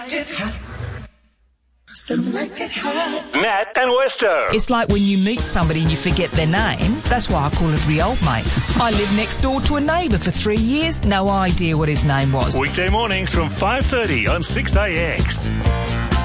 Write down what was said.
Nat and Westo. It's like when you meet somebody and you forget their name. That's why I call it re-old mate. I lived next door to a neighbour for 3 years. No idea what his name was. Weekday mornings from 5:30 on 6AX.